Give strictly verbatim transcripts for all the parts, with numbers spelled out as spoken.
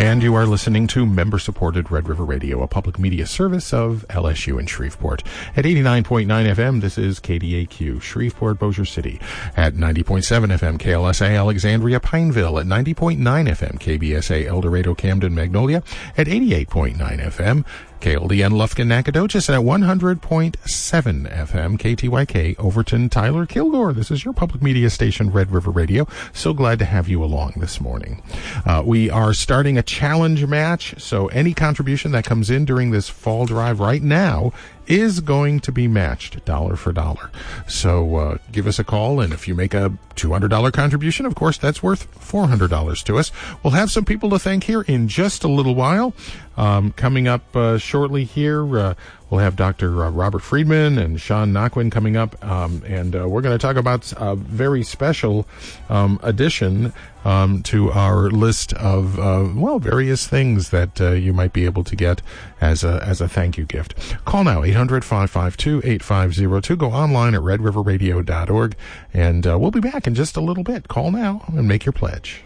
And you are listening to member-supported Red River Radio, a public media service of L S U in Shreveport. At eighty-nine point nine F M, this is K D A Q, Shreveport, Bossier City. At ninety point seven F M, K L S A, Alexandria, Pineville. At ninety point nine F M, K B S A, El Dorado, Camden, Magnolia. At eighty-eight point nine F M, K L D N, Lufkin, Nacogdoches, and at one hundred point seven F M, K T Y K, Overton, Tyler, Kilgore. This is your public media station, Red River Radio. So glad to have you along this morning. Uh, we are starting a challenge match, so any contribution that comes in during this fall drive right now is going to be matched dollar for dollar. So uh, give us a call, and if you make a two hundred dollars contribution, of course, that's worth four hundred dollars to us. We'll have some people to thank here in just a little while. Um, coming up uh, shortly here, uh, we'll have Doctor Uh, Robert Friedman and Sean Naquin coming up, um, and uh, we're going to talk about a very special um, addition um, to our list of, uh, well, various things that uh, you might be able to get as a as a thank you gift. Call now, eight hundred, five five two, eight five zero two. Go online at red river radio dot org, and uh, we'll be back in just a little bit. Call now and make your pledge.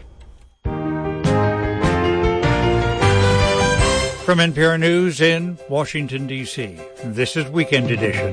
From N P R News in Washington, D C, this is Weekend Edition.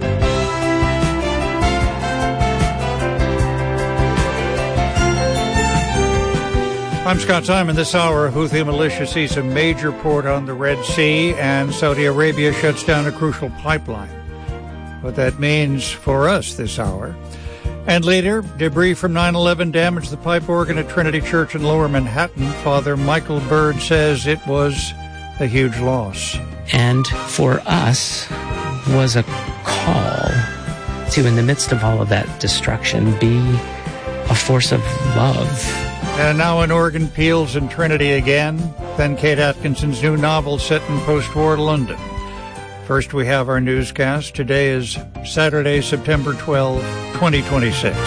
I'm Scott Simon. This hour, Houthi militia sees a major port on the Red Sea, and Saudi Arabia shuts down a crucial pipeline. What that means for us this hour. And later, debris from nine eleven damaged the pipe organ at Trinity Church in Lower Manhattan. Father Michael Bird says it was a huge loss. And for us was a call to, in the midst of all of that destruction, be a force of love. And now an organ peals in Trinity again. Then Kate Atkinson's new novel set in post-war London. First, we have our newscast. Today is Saturday, September twelfth, twenty twenty-six.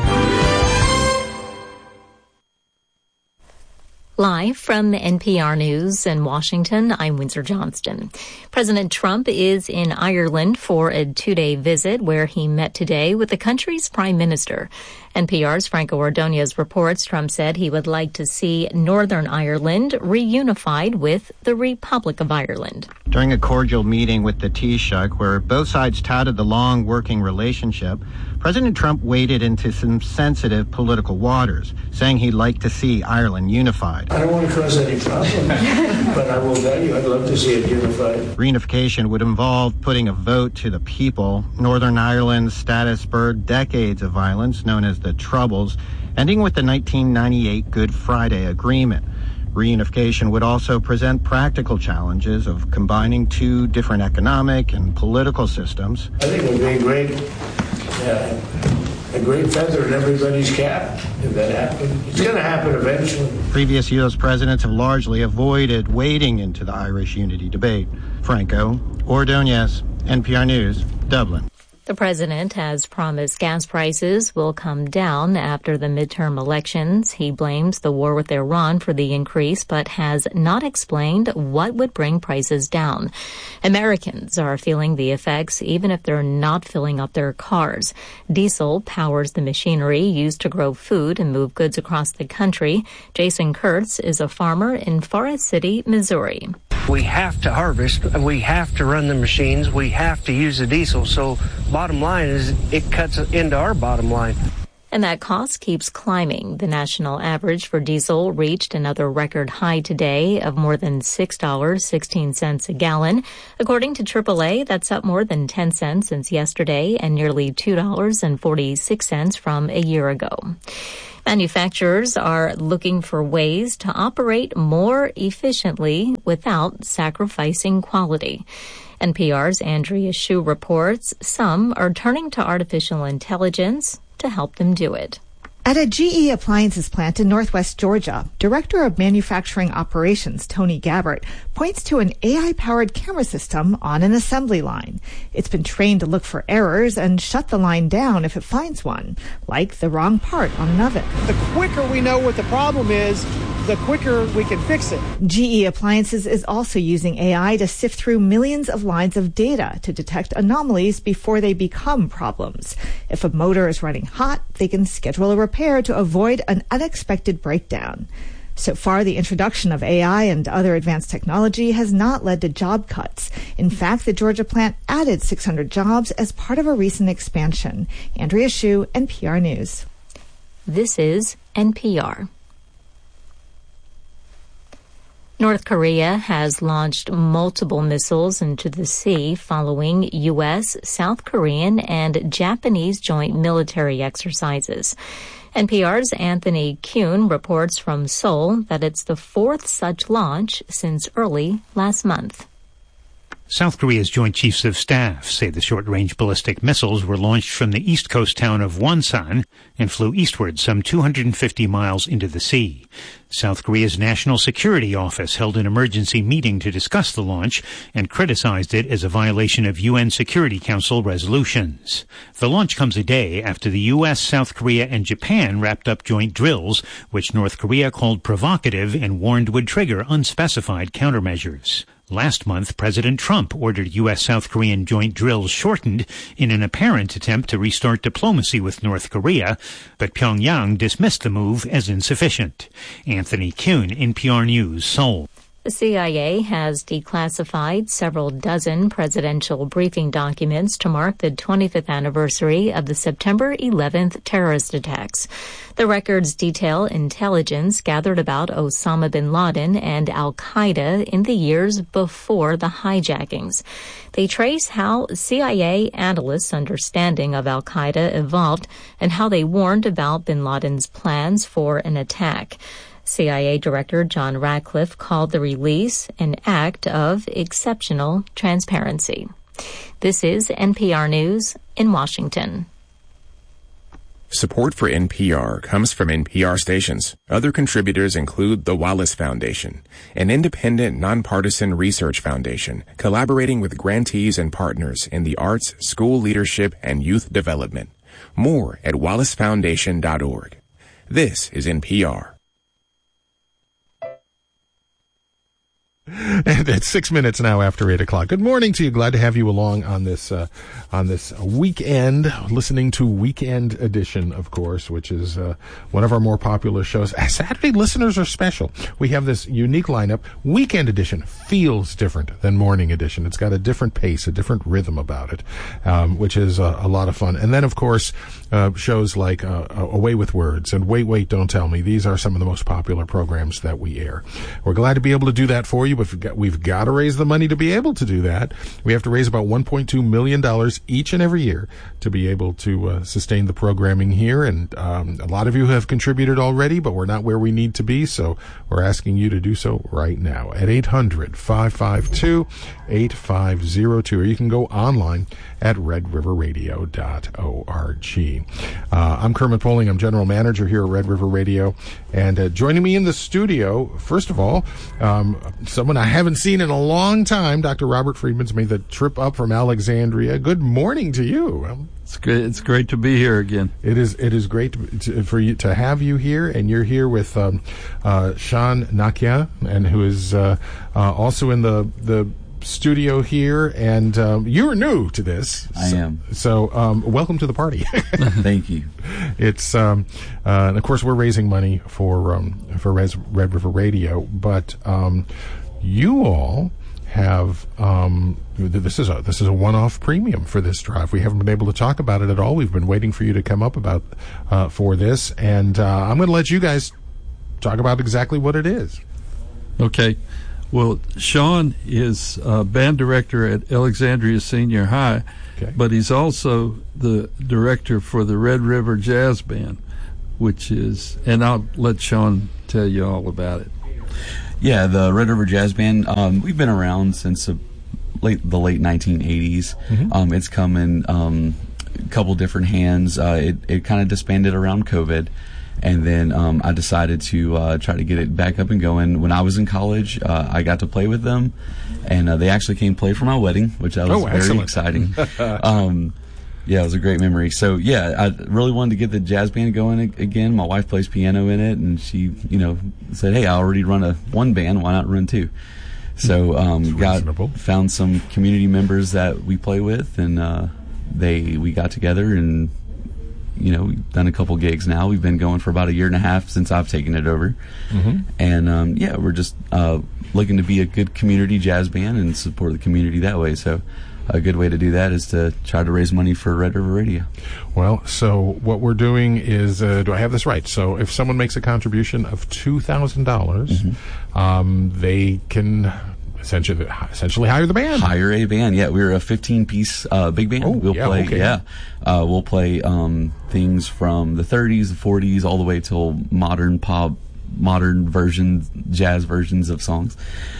Live from N P R News in Washington, I'm Windsor Johnston. President Trump is in Ireland for a two-day visit where he met today with the country's prime minister. N P R's Franco Ordonez reports Trump said he would like to see Northern Ireland reunified with the Republic of Ireland. During a cordial meeting with the Taoiseach, where both sides touted the long working relationship, President Trump waded into some sensitive political waters, saying he'd like to see Ireland unified. I don't want to cause any problems, but I will tell you I'd love to see it unified. Reunification would involve putting a vote to the people. Northern Ireland's status spurred decades of violence, known as the Troubles, ending with the nineteen ninety-eight Good Friday Agreement. Reunification would also present practical challenges of combining two different economic and political systems. I think it would be a great, uh, a great feather in everybody's cap if that happened. It's going to happen eventually. Previous U S presidents have largely avoided wading into the Irish unity debate. Franco Ordonez, N P R News, Dublin. The president has promised gas prices will come down after the midterm elections. He blames the war with Iran for the increase, but has not explained what would bring prices down. Americans are feeling the effects even if they're not filling up their cars. Diesel powers the machinery used to grow food and move goods across the country. Jason Kurtz is a farmer in Forest City, Missouri. We have to harvest, we have to run the machines, we have to use the diesel. So bottom line is it cuts into our bottom line. And that cost keeps climbing. The national average for diesel reached another record high today of more than six dollars and sixteen cents a gallon. According to triple A, that's up more than ten cents since yesterday and nearly two dollars and forty-six cents from a year ago. Manufacturers are looking for ways to operate more efficiently without sacrificing quality. N P R's Andrea Hsu reports some are turning to artificial intelligence to help them do it. At a G E appliances plant in Northwest Georgia, Director of Manufacturing Operations Tony Gabbert points to an A I-powered camera system on an assembly line. It's been trained to look for errors and shut the line down if it finds one, like the wrong part on an oven. The quicker we know what the problem is, the quicker we can fix it. G E Appliances is also using A I to sift through millions of lines of data to detect anomalies before they become problems. If a motor is running hot, they can schedule a repair to avoid an unexpected breakdown. So far, the introduction of A I and other advanced technology has not led to job cuts. In fact, the Georgia plant added six hundred jobs as part of a recent expansion. Andrea Hsu, N P R News. This is N P R. North Korea has launched multiple missiles into the sea following U S, South Korean, and Japanese joint military exercises. N P R's Anthony Kuhn reports from Seoul that it's the fourth such launch since early last month. South Korea's Joint Chiefs of Staff say the short-range ballistic missiles were launched from the east coast town of Wonsan and flew eastward some two hundred fifty miles into the sea. South Korea's National Security Office held an emergency meeting to discuss the launch and criticized it as a violation of U N Security Council resolutions. The launch comes a day after the U S, South Korea, and Japan wrapped up joint drills, which North Korea called provocative and warned would trigger unspecified countermeasures. Last month, President Trump ordered U S South Korean joint drills shortened in an apparent attempt to restart diplomacy with North Korea, but Pyongyang dismissed the move as insufficient. Anthony Kuhn, N P R News, Seoul. The C I A has declassified several dozen presidential briefing documents to mark the twenty-fifth anniversary of the September eleventh terrorist attacks. The records detail intelligence gathered about Osama bin Laden and al-Qaeda in the years before the hijackings. They trace how C I A analysts' understanding of al-Qaeda evolved and how they warned about bin Laden's plans for an attack. C I A Director John Ratcliffe called the release an act of exceptional transparency. This is N P R News in Washington. Support for N P R comes from N P R stations. Other contributors include the Wallace Foundation, an independent, nonpartisan research foundation collaborating with grantees and partners in the arts, school leadership, and youth development. More at wallace foundation dot org. This is N P R. And it's six minutes now after eight o'clock. Good morning to you. Glad to have you along on this uh, on this weekend, listening to Weekend Edition, of course, which is uh, one of our more popular shows. Saturday listeners are special. We have this unique lineup. Weekend Edition feels different than Morning Edition. It's got a different pace, a different rhythm about it, um, which is uh, a lot of fun. And then, of course, uh, shows like uh, Away with Words and Wait, Wait, Don't Tell Me. These are some of the most popular programs that we air. We're glad to be able to do that for you. But we've got, we've got to raise the money to be able to do that. We have to raise about one point two million dollars each and every year to be able to uh, sustain the programming here. And um, a lot of you have contributed already, but we're not where we need to be. So we're asking you to do so right now at eight hundred, five five two, eight five zero two. Or you can go online at red river radio dot org. Uh, I'm Kermit Poling. I'm General Manager here at Red River Radio. And uh, joining me in the studio, first of all, um, someone I haven't seen in a long time, Doctor Robert Friedman's made the trip up from Alexandria. Good morning to you. It's great. It's great to be here again. It is. It is great to, to, for you to have you here, and you're here with um, uh, Sean Nakia, and who is uh, uh, also in the the studio here. And um, you're new to this. I so, am. So um, welcome to the party. Thank you. It's um, uh, and of course we're raising money for um, for Res, Red River Radio, but um, you all have um, this is a this is a one-off premium for this drive. We haven't been able to talk about it at all. We've been waiting for you to come up about uh, for this, and uh, I'm going to let you guys talk about exactly what it is. Okay. Well, Sean is uh, band director at Alexandria Senior High, okay. But he's also the director for the Red River Jazz Band, which is, and I'll let Sean tell you all about it. Yeah, the Red River Jazz Band, um, we've been around since the late, the late nineteen eighties. Mm-hmm. Um, it's come in um, a couple different hands. Uh, it it kind of disbanded around COVID. And then um, I decided to uh, try to get it back up and going. When I was in college, uh, I got to play with them, and uh, they actually came play for my wedding, which I was oh, very exciting. um, yeah, it was a great memory. So yeah, I really wanted to get the jazz band going again. My wife plays piano in it, and she, you know, said, "Hey, I already run a one band. Why not run two?" So um, got found some community members that we play with, and uh, they we got together and you know, we've done a couple gigs now. We've been going for about a year and a half since I've taken it over. Mm-hmm. And, um, yeah, we're just uh, looking to be a good community jazz band and support the community that way. So a good way to do that is to try to raise money for Red River Radio. Well, so what we're doing is, uh, do I have this right? So if someone makes a contribution of two thousand dollars, mm-hmm. um, they can essentially essentially hire the band. Hire a band, yeah. We're a fifteen-piece uh, big band. Oh, we'll yeah, play, okay. yeah. Uh, we'll play um, things from the thirties, the forties, all the way till modern pop, modern versions, jazz versions of songs.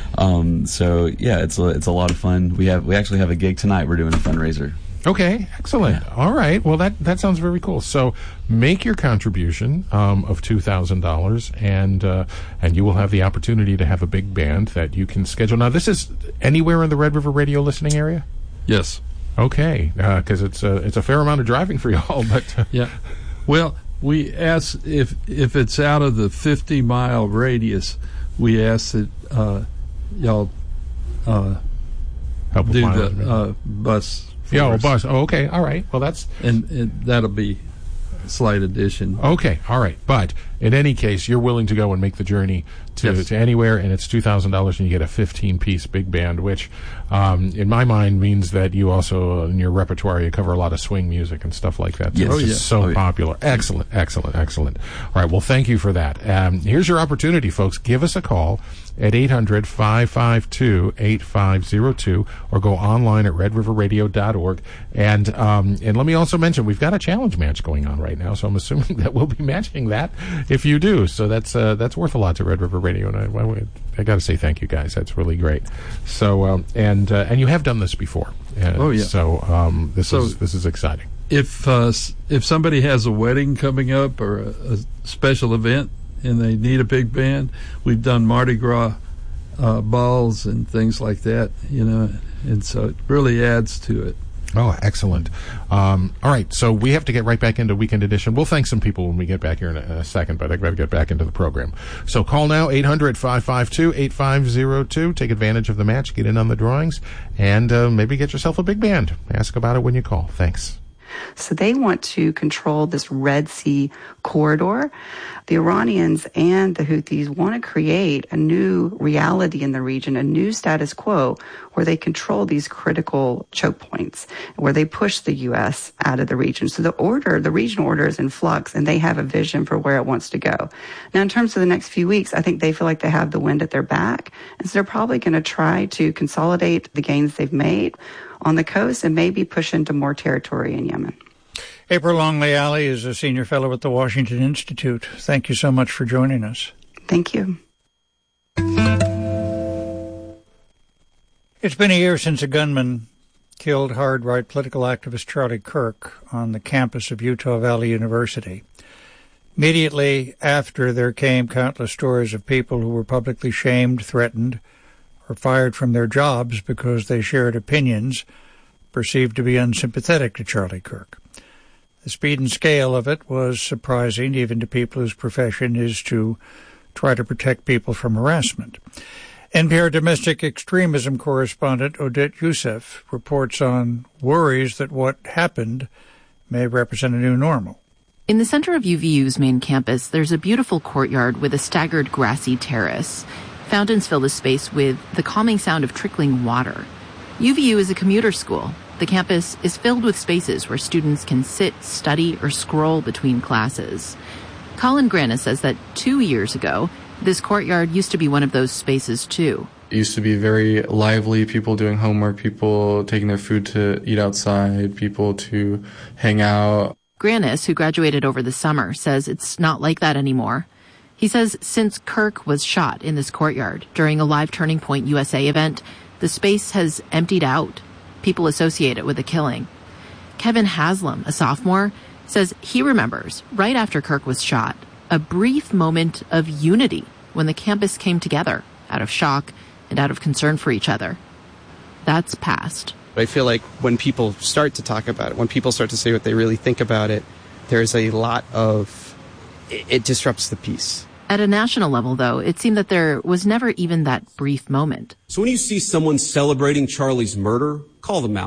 Um, so yeah, it's a it's a lot of fun. We have we actually have a gig tonight. We're doing a fundraiser. Okay, excellent. Yeah. All right. Well, that, that sounds very cool. So make your contribution um, of two thousand dollars, and uh, and you will have the opportunity to have a big band that you can schedule. Now, this is anywhere in the Red River Radio listening area? Yes. Okay, because uh, it's, a, it's a fair amount of driving for y'all. But uh, yeah. Well, we ask if, if it's out of the fifty-mile radius, we ask that uh, y'all uh, help do the uh, bus. Yeah, oh, bus. Oh, okay. All right. Well, that's... And, and that'll be a slight addition. Okay. All right. But in any case, you're willing to go and make the journey to, yes. to anywhere, and it's two thousand dollars, and you get a fifteen-piece big band, which, um, in my mind, means that you also, in your repertoire, you cover a lot of swing music and stuff like that. So yes. It's oh, just yeah. so oh, yeah. popular. Excellent, excellent, excellent. All right. Well, thank you for that. Um, here's your opportunity, folks. Give us a call at eight hundred, five five two, eight five zero two, or go online at red river radio dot org. And um, and let me also mention, we've got a challenge match going on right now, so I'm assuming that we'll be matching that if you do. So that's uh, that's worth a lot to Red River Radio, and I, I, I got to say thank you guys. That's really great. So um, and uh, and you have done this before. Uh, oh yeah. So um, this so is this is exciting. If uh, if somebody has a wedding coming up or a, a special event, and they need a big band, we've done Mardi Gras uh, balls and things like that, you know, and so it really adds to it. Oh, excellent. Um, all right, so we have to get right back into Weekend Edition. We'll thank some people when we get back here in a, in a second, but I've got to get back into the program. So call now, eight hundred, five five two, eight five zero two. Take advantage of the match, get in on the drawings, and uh, maybe get yourself a big band. Ask about it when you call. Thanks. So they want to control this Red Sea corridor. The Iranians and the Houthis want to create a new reality in the region, a new status quo where they control these critical choke points, where they push the U S out of the region. So the order, the regional order is in flux, and they have a vision for where it wants to go. Now, in terms of the next few weeks, I think they feel like they have the wind at their back, and so they're probably going to try to consolidate the gains they've made on the coast and maybe push into more territory in Yemen. April Longley Alley is a senior fellow at the Washington Institute. Thank you so much for joining us. Thank you. It's been a year since a gunman killed hard-right political activist Charlie Kirk on the campus of Utah Valley University. Immediately after, there came countless stories of people who were publicly shamed, threatened, or fired from their jobs because they shared opinions perceived to be unsympathetic to Charlie Kirk. The speed and scale of it was surprising, even to people whose profession is to try to protect people from harassment. N P R domestic extremism correspondent Odette Youssef reports on worries that what happened may represent a new normal. In the center of U V U's main campus, there's a beautiful courtyard with a staggered grassy terrace. Fountains fill the space with the calming sound of trickling water. U V U is a commuter school. The campus is filled with spaces where students can sit, study, or scroll between classes. Colin Grana says that two years ago, this courtyard used to be one of those spaces too. It used to be very lively, people doing homework, people taking their food to eat outside, people to hang out. Granis, who graduated over the summer, says it's not like that anymore. He says since Kirk was shot in this courtyard during a live Turning Point U S A event, the space has emptied out. People associate it with the killing. Kevin Haslam, a sophomore, says he remembers, right after Kirk was shot, a brief moment of unity when the campus came together out of shock and out of concern for each other. That's past. I feel like when people start to talk about it, when people start to say what they really think about it, there's a lot of, it, it disrupts the peace. At a national level, though, it seemed that there was never even that brief moment. So when you see someone celebrating Charlie's murder, call them out.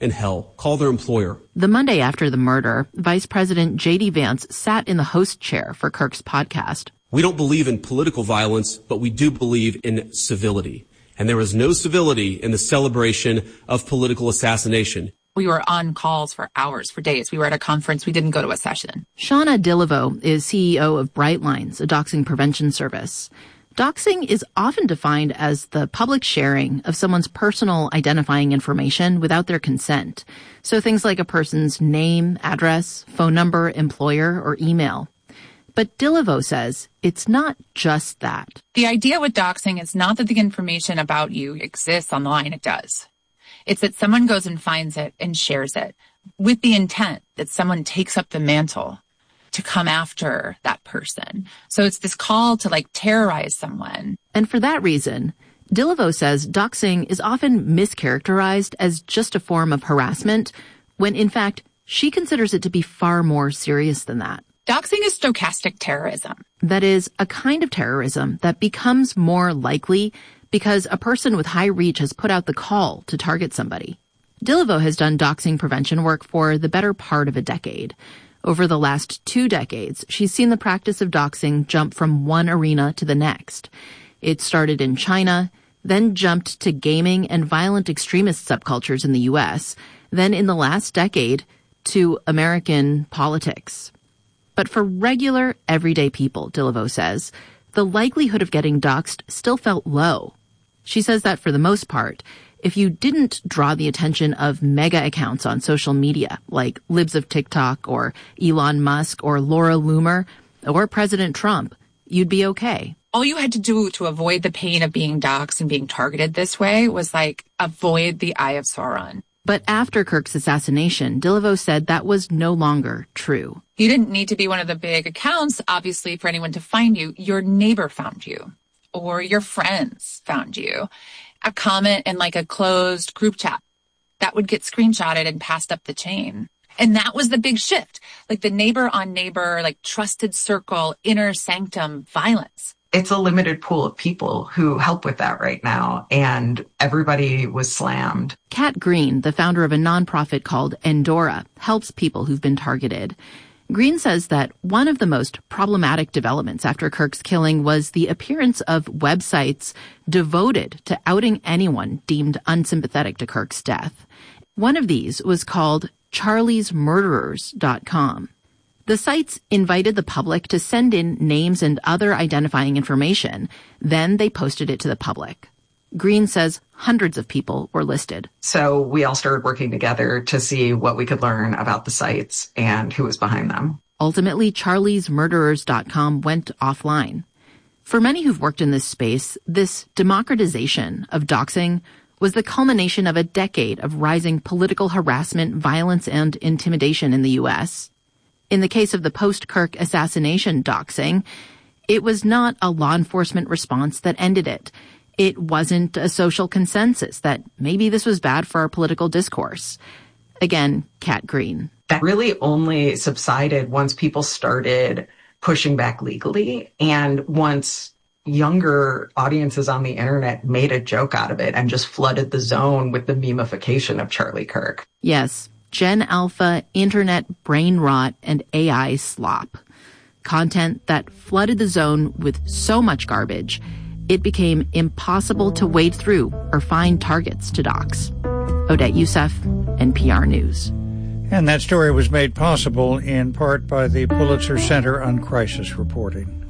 and hell. Call their employer. The Monday after the murder, Vice President J D Vance sat in the host chair for Kirk's podcast. We don't believe in political violence, but we do believe in civility. And there was no civility in the celebration of political assassination. We were on calls for hours, for days. We were at a conference. We didn't go to a session. Shauna Dilivo is C E O of Brightlines, a doxing prevention service. Doxing is often defined as the public sharing of someone's personal identifying information without their consent. So things like a person's name, address, phone number, employer, or email. But Dilivo says it's not just that. The idea with doxing is not that the information about you exists online. It does. It's that someone goes and finds it and shares it with the intent that someone takes up the mantle to come after that person. So it's this call to like terrorize someone. And for that reason, Dilivo says doxing is often mischaracterized as just a form of harassment, when in fact, she considers it to be far more serious than that. Doxing is stochastic terrorism. That is, a kind of terrorism that becomes more likely because a person with high reach has put out the call to target somebody. Dilivo has done doxing prevention work for the better part of a decade. Over the last two decades, she's seen the practice of doxing jump from one arena to the next. It started in China, then jumped to gaming and violent extremist subcultures in the U S, then in the last decade to American politics. But for regular, everyday people, Dilivo says, the likelihood of getting doxed still felt low. She says that for the most part, if you didn't draw the attention of mega accounts on social media, like Libs of TikTok or Elon Musk or Laura Loomer or President Trump, you'd be okay. All you had to do to avoid the pain of being doxxed and being targeted this way was, like, avoid the Eye of Sauron. But after Kirk's assassination, Dilivo said that was no longer true. You didn't need to be one of the big accounts, obviously, for anyone to find you. Your neighbor found you, or your friends found you. A comment in like a closed group chat that would get screenshotted and passed up the chain. And that was the big shift, like the neighbor on neighbor, like trusted circle, inner sanctum violence. It's a limited pool of people who help with that right now, and everybody was slammed. Kat Green, the founder of a nonprofit called Endora, helps people who've been targeted. Green says that one of the most problematic developments after Kirk's killing was the appearance of websites devoted to outing anyone deemed unsympathetic to Kirk's death. One of these was called charlies murderers dot com. The sites invited the public to send in names and other identifying information. Then they posted it to the public. Green says hundreds of people were listed. So we all started working together to see what we could learn about the sites and who was behind them. Ultimately, charlies murderers dot com went offline. For many who've worked in this space, this democratization of doxing was the culmination of a decade of rising political harassment, violence, and intimidation in the U S. In the case of the post-Kirk assassination doxing, it was not a law enforcement response that ended it. It wasn't a social consensus that maybe this was bad for our political discourse. Again, Kat Green. That really only subsided once people started pushing back legally, and once younger audiences on the internet made a joke out of it and just flooded the zone with the memification of Charlie Kirk. Yes, Gen Alpha, internet brain rot, and A I slop. Content that flooded the zone with so much garbage, it became impossible to wade through or find targets to dox. Odette Yousef, N P R News. And that story was made possible in part by the Pulitzer Center on Crisis Reporting.